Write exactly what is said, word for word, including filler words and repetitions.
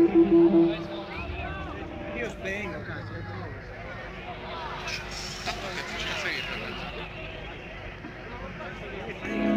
Io spengo, cazzo. Tanto che tu ci sei,